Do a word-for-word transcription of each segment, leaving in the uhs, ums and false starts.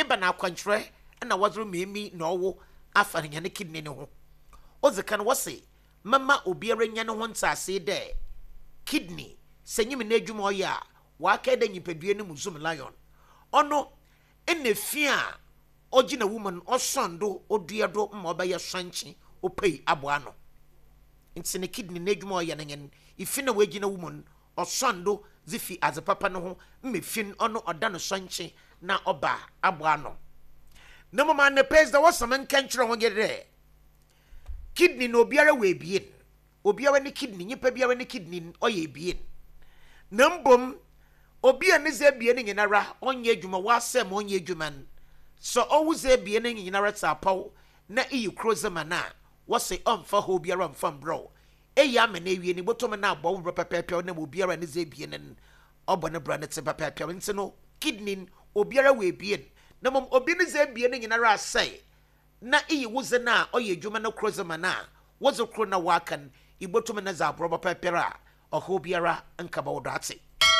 ba na akwantre na wazuru memi na owo afa nya ne kidney ne ho ozeka no wose mama obiara nya ne ho ntase de kidney senyim na adwuma oya wa ka da nyipadue ne muzum lion ono enefia ogina woman osondo oduedo ma obaye swanchi opei aboa no nti ne kidney na adwuma oya na nyen ifina wagina woman osondo zifi as papa no ho mmefin ono oda no swanchi na oba aboa no na mama ne page da wasaman kanchro ho gede kidney no obiara we bien obiara ne kidney nyipa biara ne kidney oye bien na mbom obia ne ze bien nyinara onye adwuma wasem onye adwuman so owuze bien nyinara tapaw na iyi krozema na wose omfa ho biara mfam bro eya amena ewie ni botom na abọ wro pepepe na obiara ne ze bien obo ne bra ne te pepepe nti no kidney obiara we bien na mom obi ne ze bien nyinara asai na iyi wuze na oye adwuma na krozema na wozo kro na wakan ibotom na za abro pepepe a oho biara nkaba wodate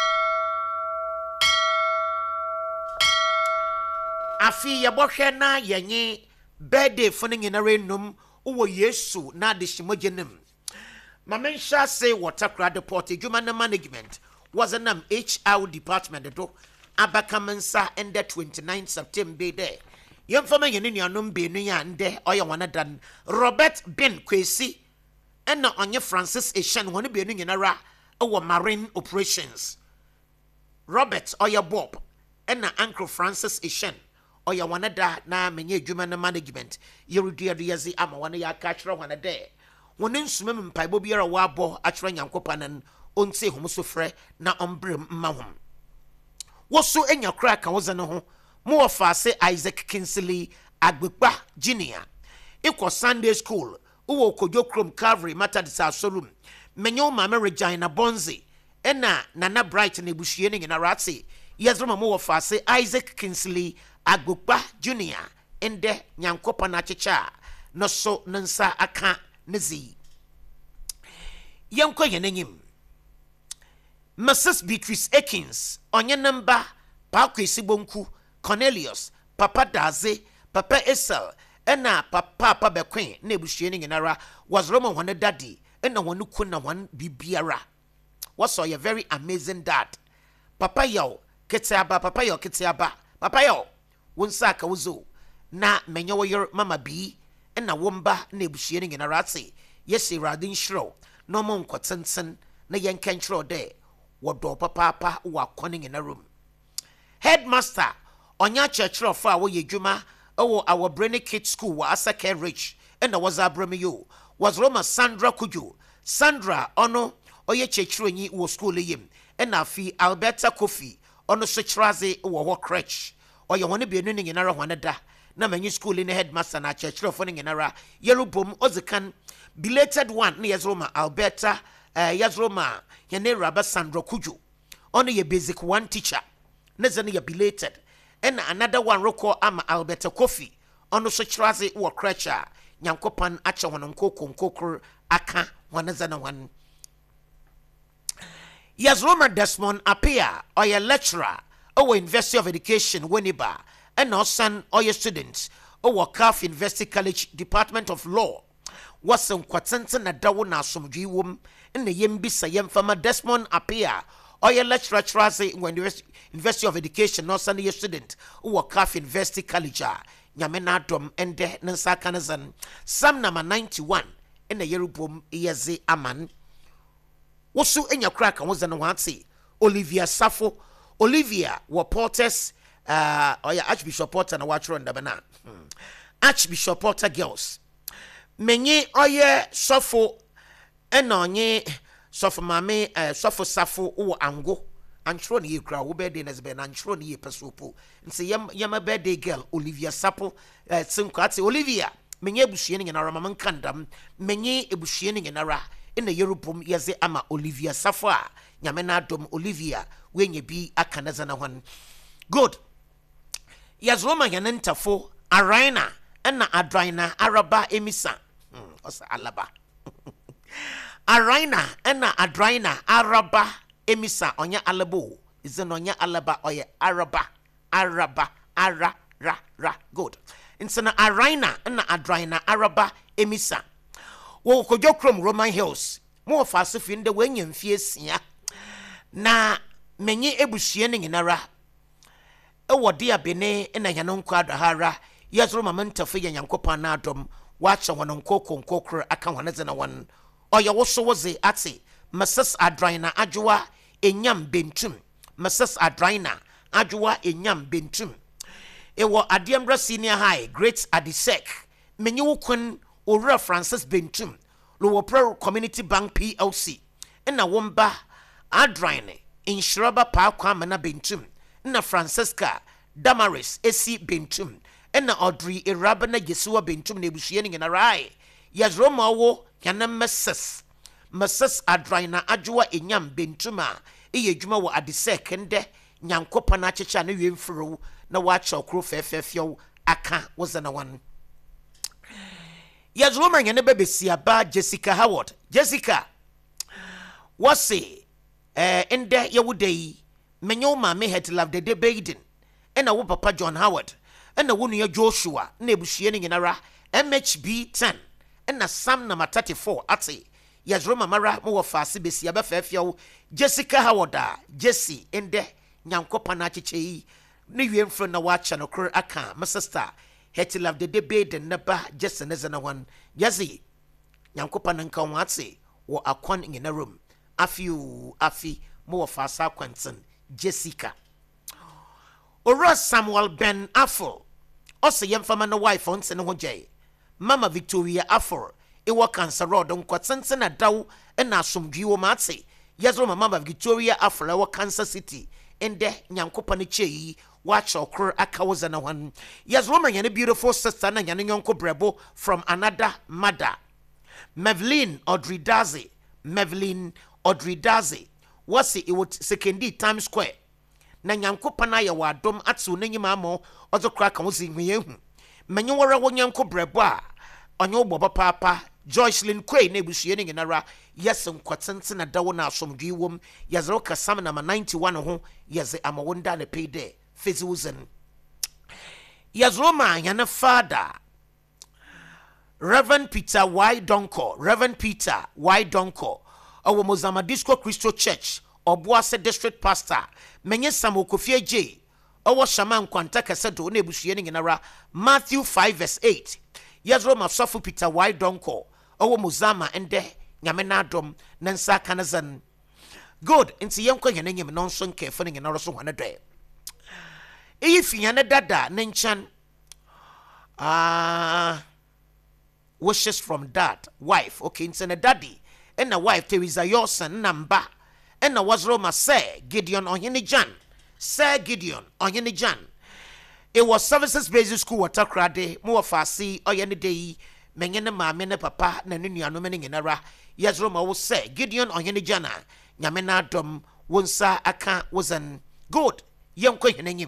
afi yebohwe na yenye birthday fone nyinara num wo Yesu na de shimogenem mamensha say water deport adwuma na management was a nam H R department do abakamansa and the twenty-ninth September day yemfama yene nuanom benu ya nde oye wanadan Robert Ben Kwesi and onye Francis Eshan woni benu nyinara wo marine operations Robert oye Bob and Uncle Francis Eshan oya wanada na menye adwuma na management yeruduadu yazi ama wana ya kachira wana de woni nsumem mpaibo biara wabo achira nyankopanan onse homuso frɛ na ombrem mmahom woso enya kra ka woza ne ho mo ofase Isaac Kinsley Agbegba Junior ikọ Sunday school uwo kojo krom Calvary Methodist Asolum menyo mama Regina Bonzi ena Nana Bright na ebushie ne nyina ratse yezroma mo ofase Isaac Kinsley Agbegba Junior ende nyankopa na chicha no so nsa aka nezi yanko yenenyim Missus Beatrice Ekins onye namba Pakwesi Bonku Cornelius Papa Daze Papa Esel ena Papa Papa Bekwen na ebushie ne nyinara was Roman one daddy ena wonu kuna one bibiara was a very amazing dad Papa yo ketiaba Papa yo ketiaba Papa yo wonsa ka wuzo na menyo yor mama bi ena womba na ebushie ne nyinara ase yesi radin shro no mo nkotenten na yenkan shro de wodo papa papa wa koning in a room headmaster onya chechro for awo yedwuma owo our Brenny Kids School wa Asake Rich and was abramiyo was Roma Sandra Kuju Sandra ono oye chechro nyi wo school yim and afi Alberta Kofi ono sochraze wo wo crèche oye woni bienu ni nyinara hwanada na manyi school in headmaster na chechro for ni nyinara yerubom ozikan belated one na yezroma Alberta uh, Yazroma yene Raba Sandra Kuju ono ye basic one teacher nezane ye belated and another one roko ama Alberta Kofi ono so chraze wo krecha nyankopan acha wono nkoko nkokor aka wanazana wan Yazroma Desmond Apia oye lecturer owo University of Education Weniba and osan oye students owo C A F University College Department of Law wasem kwatenten na dawo na asomdwi wom na yembisa yemfama Desmond Apia oye lecturer traze University of Education no sane student wo C A F University College nyame na adom ende nsa kanazan sam number ninety-one na yerubom yeze aman wosu enya kraka woza no wate Olivia Safo Olivia wo Porters uh oye Archbishop Porter na watro ndabana hmm. Archbishop Porter girls menye oye sofo ena onye sofo mame uh, sofo safo wo ango antro ne yekra wo birthday na zebe na antro ne yepesopo nse yam yama birthday girl Olivia Sapo uh, tsinkate Olivia menye ebushie ne nyinara mama kandam menye ebushie ne nyinara ena yerubom yeze ama Olivia Safo a nyame na adom Olivia wenye bi akanaza na hwan good yazroma yanentafo Arina ena Adraina Araba Emisa hmm, osa alaba Arina ena Adraina Araba Emisa onya alabo izenonya alaba oye Araba Araba Ara ra insana arina na adraina araba emisa wo kodwo krom Roman Hills mo faase fi nde wanya mfie sia na menye ebuhie ne nyinara e wode abene na yanonko adahara yezro mamantafo yanyankopan na adom wacha wononkoko konkokro aka woneze na won oya woso woze ate Missus Adraina Ajua enyam bentum Missus Adraina Ajua enyam bentum ewo Adiambra Senior High Great Adisek menye wukun Owura Francis Bentum Lower Pro Community Bank P L C na womba Adraina Inshiraba Pa Kwamana Bentum na Francisca Damaris Esi Bentum na Audrey Irabana Yesuwa Bentum na ebuhie ne ngenarai yazroma wo yana Missus Missus Adraina Ajua enyam bentuma eye dwuma wo Adisek nde nyankopa na achecha na wemfuru na wacha okro fefefew aka wozana wan yazroma yana bebesia ba Jessica Howard Jessica wase eh ende yewudei menyo ma me het love de Baden ena wo papa John Howard ena wo nua Joshua na ebuhie ne nyinara M H B ten ena Sam number thirty-four ate yazroma mara mo wo faase besia ba fefew Jessica Howard Jessie ende nyankopa na acheche yi ne wiemfro na wacha no kro aka my sister het love de Baden na ba Jesse ne zana wan yazi nyankopa na nka wate wo akwan ngina room afiu afi mo wo faase akwanten Jessica Ora Samuel Ben Affle ose yemfama no wife on se no hoje Mama Victoria Affle e wo cancer road nkwatsentse na daw na asomdwi wo mate yazro Mama Victoria Affle wo Kansas City ende nyankopa ne chei wa chokro akawoza na wan yazro ma yane beautiful sister na yane nyonko brebo from another mother Mevlin Odridaze Mevlin Odridaze wase e wo sekendi Times Square na nyankopa na ye wadom atso na nyima amo ozo kra ka wozi hweyehu menye wora wo nyanko brebo a onye obo papa Joycelyn Quay na ebuhie ne nginara yes nkwatente na dawo na asomdwi wom yazro kasam na ninety-one ho yeze amawonda na payday fizuzen yazro ma yana father Reverend Peter Y Donko Reverend Peter Y Donko owo Mozamadisco Christo Church Obuase District Pastor menye Samokofie J owo shaman kwanta kasedo na ebuhie ne nginara Matthew five verse eight yazro masofu Peter Y Donko owo Mozama ende nyame na adom na nsa kanazan good nti yenkwa hene nyem no nso nkefo ne nginara so hwane dwe eyi fiane dada ne nchan ah wishes from dad wife okay nti ne daddy and a wife Teresa Yorson namba and a wazro ma say Gideon Ohene Jan Sir Gideon Ohene Jan it was services basic school watakrade mo afasi oyene dey menye ne maame ne papa na ne nuano me ne nginara yazro ma wo say Gideon Ohene Jan nyame na adom wonsa aka wozan good yenko henanyim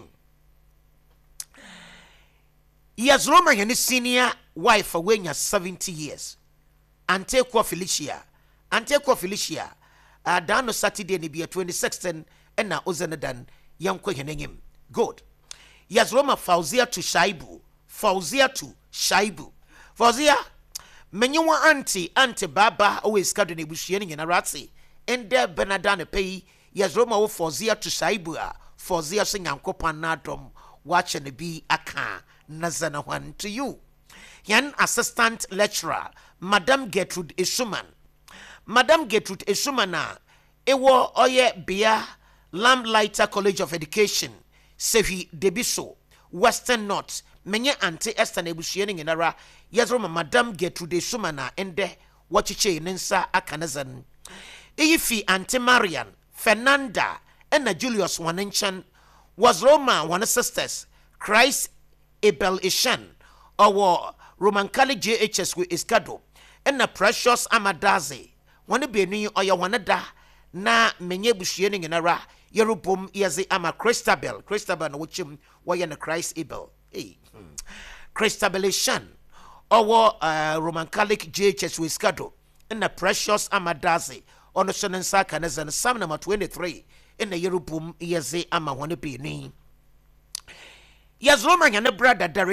yazro ma yene senior wife awenya seventy years ante kwa Felicia ante kwa Felicia adano Saturday ne bia twenty-sixth and na ozenedan yanko henanyim good yazroma Fauzia to Shaibu Fauzia to Shaibu Fauzia menyewa anti anti baba always kado ne buhie ne nyenarate ende benadane pay yazroma wo Fauzia to Shaibu a Fauzia se nyankopan na dom wache ne bi aka nazana hwan to you yan assistant lecturer Madam Gertrude Eshuman Madam Gertrude Eshumana ewo oye bia Lamplighter College of Education Sehi Debiso Western North menye anti Esther na ebuhie ne nginara yazro Madam Gertrude Eshumana ende wachiche nensa akanazan eyifi anti Marian Fernanda and Julius Wanenchan was Roma one sisters Christ Abel Ishan or Roman Catholic J H S with Iskado and Precious Amadaze one be ni oya wanada na menye buhie ne nginara yerubum yaze ama Christabel Christabel no chim why na Christ Abel eh hmm. Christabel Shan or uh, Roman Catholic J H S with Iskado and Precious Amadaze on the Shanansa Kanazan Psalm number twenty-three in the yerubum yaze ama one be ni yazroma yana brother Derek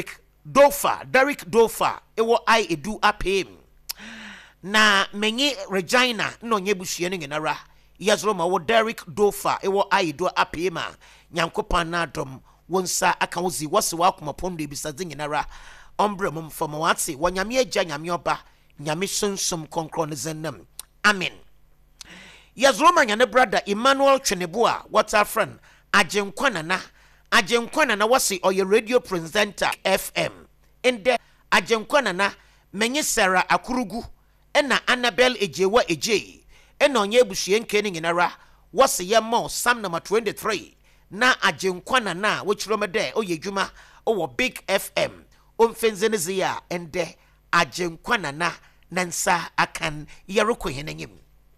Dofa, Derek Dofa, ewo I edu apem. Na menye Regina no nye busuane ngenara. Yazroma wo Derek Dofa, ewo I edu apema. Nyankopa na dom wonsa aka wozi wase wakoma pomde bisadze ngenara. Ombre mum fama watse wanyame agya nyame oba nyame sonsom konkron zennem. Amen. Yazroma nyane brother Emmanuel Tweneboa, what our friend Ajenkwanana. Ajenkwanana wasi oye radio presenter F M. Inde Ajenkwanana menye Sarah Akurugu ena Annabel Ejewa Eje ena onye bushie nkeni nginara wasi ya mo Psalm number twenty-three na Ajenkwanana wechiromede oye juma owo Big F M omfenzenize ya ende Ajenkwanana nansa akan yaroko henanyim.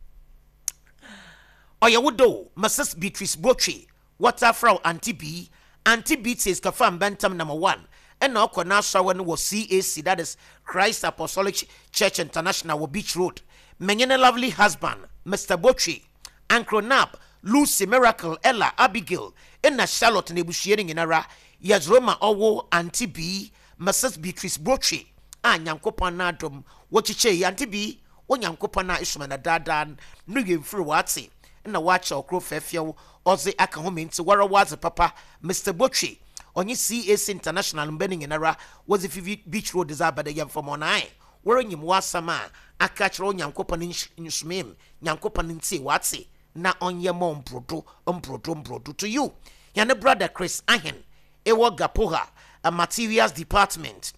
Oya wudo Missus Beatrice Bochi water frau Auntie B. Auntie B says kafam bantam number one. And now kona shawan was C A C, that is Christ Apostolic Church International wo Beach Road. Menyene lovely husband Mister Bochi, Uncle Nap, Lucy Miracle, Ella Abigail, and na Charlotte nebushiering in ara Yazroma owo Auntie B, Missus Beatrice Bochi. Ah nyankopa na dom wochiche Auntie B, o nyankopa na isumana dadan no yemfru watse. Na watch okro fefio oze aka home nti wara waze papa Mister Bochi onye C A C International mbening inara was if Beach Road desabade yam from onai wara nyim wasama aka kire onyankopa nsumem nyankopa nti watse na onye mo mprodo mprodo mprodo to you yana brother Chris Ahen ewo Gapoha a materials department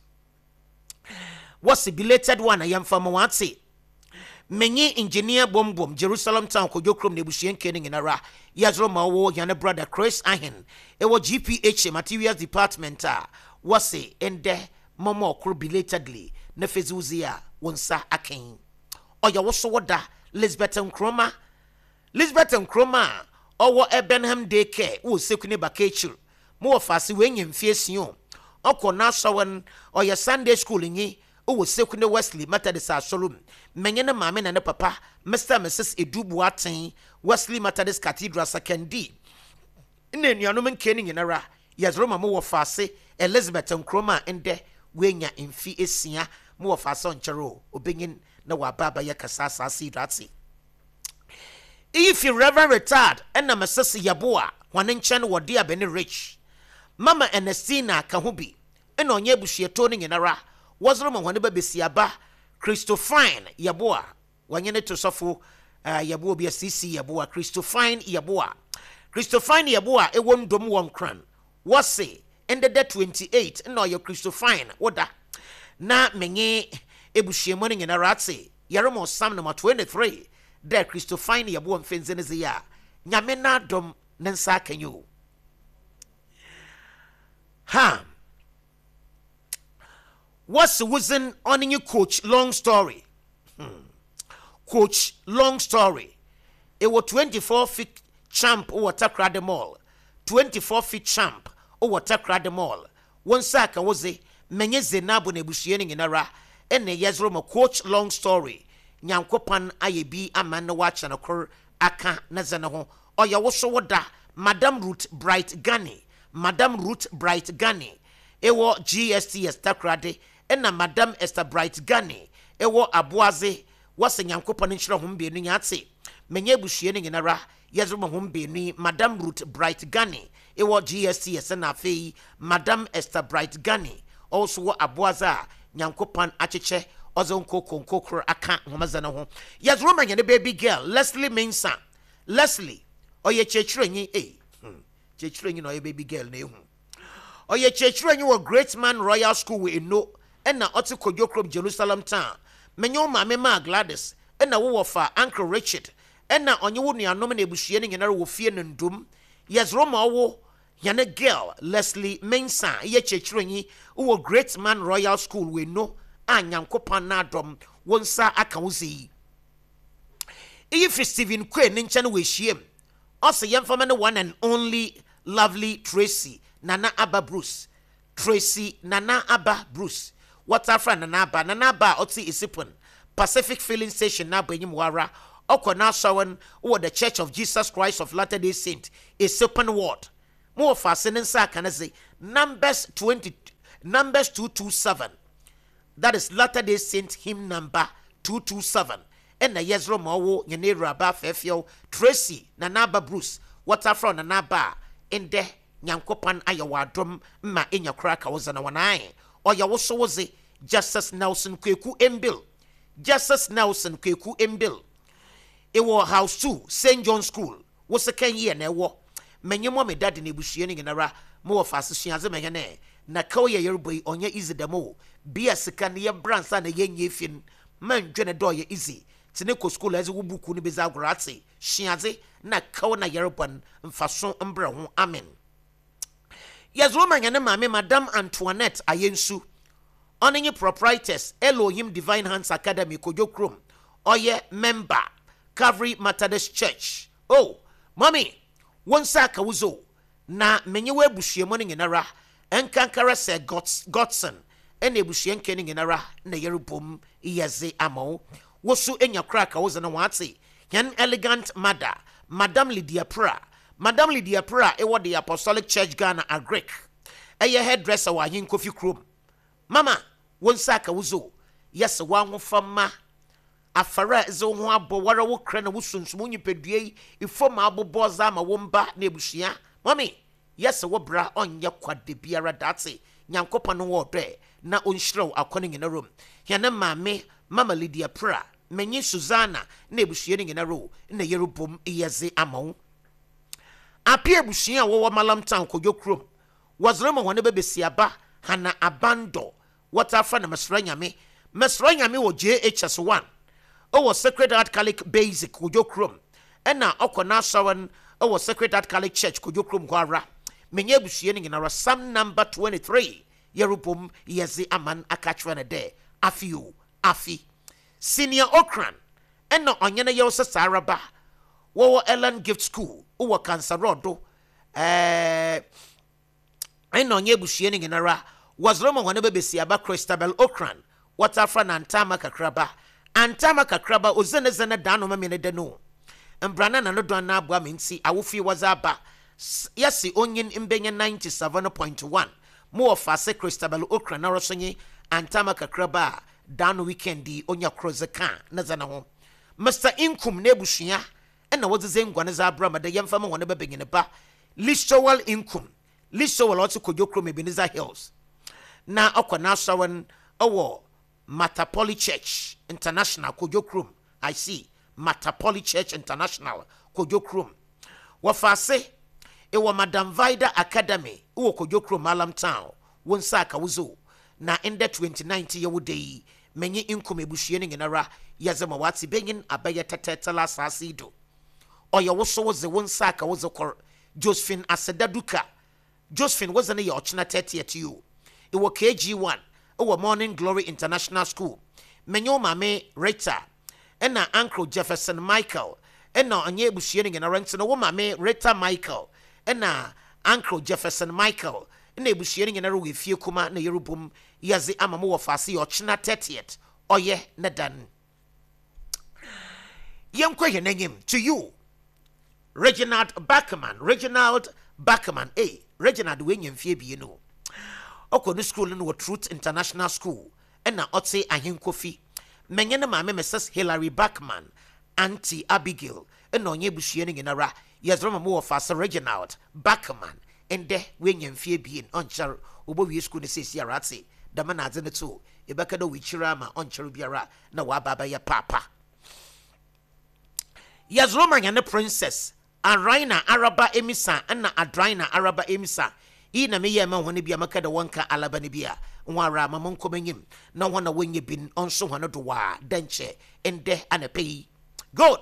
was a belated one ayam from watse. Menye engineer bom bom Jerusalem town kodokrom nebushien kening inara Yazroma wo yana brother Chris Ahen ewo G P H materials department a wase ende momo okro belatedly na fezuzia wonsa aken oya woso woda Lisbeth Nkroma Lisbeth Nkroma owo Ebenham Daycare wo sekune bakechur mo ofase wenye mfiesion okọ na sawan oya Sunday school nyi owo sekune Wesley Methodist Asolum menyene mame na ne papa Mister and Missus Edubuaten Wesley Methodist Cathedral Sekendi ine nuanom nkeni nyinara Yazroma mo wo fase Elizabeth Nkroma ende wenya mfi esia mo wo fase onchero obenyin na wa baba ya kasasa sidati. If you Reverend retired and na Missus Yaboa wane nchen wo dia bene rich Mama Ernestina Kahubi eno onye bushieto ni nyinara wazroma wane ba besiaba Christophine Yaboa wanyene to sofo uh, Yaboa bia C C Yaboa Christophine Yaboa Christophine Yaboa e won dom won kran wase ende de twenty-eight no yo Christophine woda na menye ebushiemo ne nyina ratse yaremo Psalm number twenty-three de Christophine Yaboa mfenzenize ya nyame na dom nensa kanyo ha. What's wasn't on you coach long story? Hmm. Coach long story. It was twenty-four feet champ over Takra the Mall. twenty-four feet champ over Takra the Mall. One sack was a menyeze nabo nebushiening in ara and a yazroma coach long story. Nyankopan ayebi a man watch and occur aka nazanaho or yawoso wada Madame Ruth Bright Gani. Madame Ruth Bright Gani. Ewo G S T S Takrade. Ena Madame Esther Bright Gani ewo Abuaze wase nyankopa nchira humbe ni nyatse menye bushie ni nginara yazuma humbe ni Madame Ruth Bright Gani ewo G S T S na afei Madame Esther Bright Gani also wo Abuaza nyankopa acheche ozo nkoko nkokro aka homaza na ho yazuma nyane baby girl Leslie Mensa Leslie oye chechirenyi eh hmm. chechirenyi no oye baby girl na ehu oye chechirenyi wo Great Man Royal School we no ena oti kodokrom Jerusalem town menyo mame ma Gladys ena wo wofa Uncle Richard ena onye wo nuanom na ebuhie ne nyenare wo fie ne ndum Yazroma wo yane girl Leslie Mensa ye chechirenyi wo Great Man Royal School we no anyankopa na dom wonsa aka wuzi if Stephen Quinn nchen we hiem ose yemfama ne one and only lovely Tracy Nana Abba Bruce Tracy Nana Abba Bruce water friend Nana Abba Nana Abba oti isipon Pacific Filling Station na benyim wara oko na sawan wo the Church of Jesus Christ of Latter-day Saint isipon ward mo fa senen sa kanase Numbers twenty Numbers two twenty-seven. That is Latter-day Saint hymn number two twenty-seven. And na Yezro Mawo Yene Raba Fefio Tracy Nanaba Bruce Waterfront Nanaba Ende Nyankopan Ayawadrum Ma Inya Kraka was an one or Yawoso was it Justice Nelson Kweku Embil. Justice Nelson Kweku Embil. It was house two, Saint John School. Was a can year never. Many more me daddy nebushiening in a ra more fast as a man. Na Koya Yerboy on your easy demo. Be a second year brands and a yen yefin. Man, Jenadoya easy. Tineko school as a wubukuni bizagrazzi. Shiazi, na Kona Yeropan, and Fason Umbra. Amen. Yes, woman and mammy, Madame Antoinette Ayensu. Honoring proprietors, Elohim Divine Hands Academy, Kojokrum. Oye member, Calvary Methodist Church. Oh, mommy, one saka wuzo. Na menyewe bushie morning in ara. Enkankara se Godson. Ene bushie kenning in ara. Na yerubum, iyaze amo. Wosu enya kraka was na wati. Yan elegant mother, Madame Lydia Pra. Madame Lydia Pra, ewa the Apostolic Church Ghana a Greek. Eye hairdresser wa yin kofi krum. Mama, one saka wuzo. Yes, one from ma. Afara is on one bowara wo crana wusuns muni pedie. If my abo boza ma womba nebushia. Mommy, yes, a wobra on ya quad de biara datse. Nyankopa no wode. Na unshrow are conning in a room. Yana mame, Mama Lydia Pra. Menye Susanna, nebushiening in a row. In the yerubum iyaze amon. Appear bushia wo malam town kojokrum. Was Roma one baby siaba. Hana abando. What our friend Mesranya me? Mesranya me wo J H S one. Oh, Sacred Heart Catholic Basic Kujokrum. And now Okona Sawan, oh, Sacred Heart Catholic Church Kujokrum Guara. Menye busiening in our Psalm number twenty-three. Yerubum Yazi Aman Akachwana de. Afiu, Afi. Senior Okran. And no Onyana Yosa Saraba. Wo Ellen Gift School. Uwa Cancer Rodo. Eh. And no Yebusiening in ara. Was Roma one baby siaba Christabel Okran. What our friend Antama Kakraba. Antama Kakraba Uzena Zena Dano Mamine Deno. And Brana no do na bwa minsi awufi wazaba. Yasi onyin imbenya ninety-seven point one. More fase Christabel Okran na rosonye Antama Kakraba down weekendi onya krozeka na zana ho. Mister Inkum nebushia and na wazi ngwane za brama de yemfama wone bebengene ba. Listowal Inkum. Listowal also Kojokrum Ebenezer Hills. Na okwana sawan owo Matapoli Church International Kojokrum. I see Matapoli Church International Kojokrum. Wafase ewa Madam Vida Academy uwo Kojokrum Malam Town. Wonsaka wuzo na ende twenty nineteen yewudei menye Inkum ebushieni ngenara yazema wati benyin abaya tetetela sasido. Oya woso woze wonsaka wozo kor Josephine Asedaduka. Josephine wasn't your ochina thirty at you. It was K G one. Our Morning Glory International School. Menyo mame Rita. And na Uncle Jefferson Michael. And na anye bushiering in a rent no mame Rita Michael. And na Uncle Jefferson Michael. And na bushiering in a row with you kuma na yerubum yazi amamu of fasi or china thirtieth. Oye nadan. Yam kwe name to you. Reginald Backerman. Reginald Backerman. Eh, Reginald William Phoebe, you know. Oko no school no Truth International School. And na Otse Ahin Kofi. Menyana mame Missus Hilary Bachman. Auntie Abigail. And no nye bushiering in a ra. Yes, Roma more fast Reginald Bachman. And de William Phoebe in Onchar. Ubo we school say Siarati. The man has in the two. Ebekado wichirama Onchar Biara. Na wababa ya papa. Yes, Roma and the princess. Araina Araba Emisa. And na Adraina Araba Emisa. Ina me yema woni bia maka da wonka alaba ne bia nwara mamonko menyim na wona wonye bin onso hono do wa denche ende anape good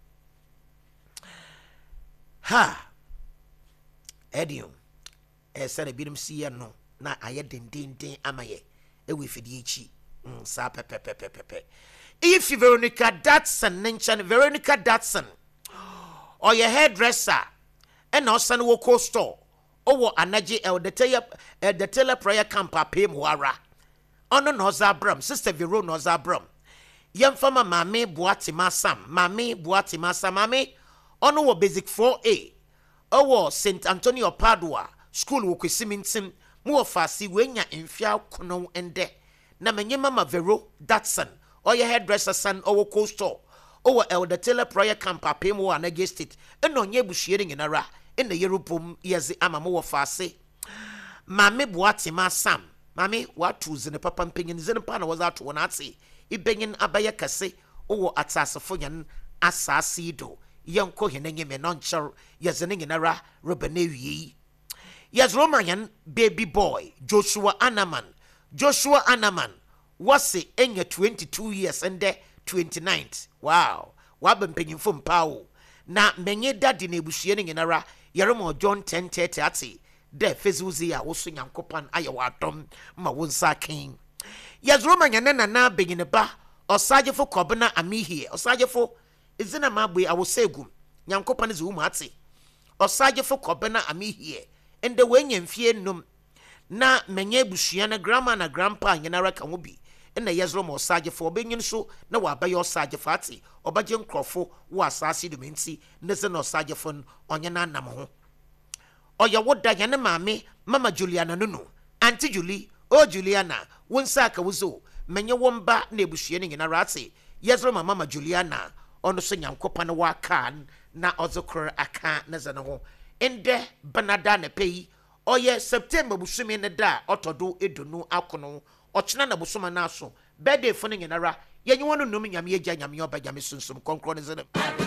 ha edium e sare birim siye no na aye den den den amaye e we fidi echi mm sa pepe pepe pepe if Veronica Datson mention Veronica Datson or your hairdresser and osan wo co store owo anaje el the tele el the tele prayer camp apem wara ono no zabram sister Vero no zabram yemfama mame buati masam mame buati masam mame ono wo basic four A owo Saint Antonio Padua school wo kwesimintim mo ofasi wenya mfia kono ende na menye mama Vero Datson oye hairdresser son owo coastal owo Elder Taylor prayer camp apemo Anage State eno nye buhie nyinara ene yerupom yeze ama mo ofasi mame boate ma Sam mame watu zene papa mpenyin zene pa na wazato wonate ibenyin abaye kase owo atasefo nyan asase do yanko henenye me noncher yezene nyinara robanewi yes Roman baby boy Joshua Anaman Joshua Anaman was enye twenty-two years and de twenty-ninth wow wabempenyimfo mpawo na menye daddy na ebuhie ne nyinara yeremo John ten thirty ati de fezuzi ya woso nyankopan aye wadom ma wonsa ken yes Roman na na benyine ba osagefo kobna amihie osagefo izina mabwe awosegum nyankopan ze umu ati osagefo kobna amihie ende wenye mfie num na menye buhia na grandma na grandpa nyinara ka hobi ena yezro mo sagefo obenyin so na wabaye osagefo ati obaje nkrofo wo asase dumenti ne ze no sagefo onye na nam ho oya woda yane maame mama Juliana nunu auntie Julie o Juliana wonsa ka wuzo menye womba na ebuhia ne nyinara ati yezro mama Juliana ono so nyankopa na wakan na ozokro aka na ze no ho ende banada na pei oye September busumi ne da otodo edunu akono ochina na busuma na so birthday fo ne nyinara yenye wono num nyame agya nyame oba nyame sunsum konkro ne ze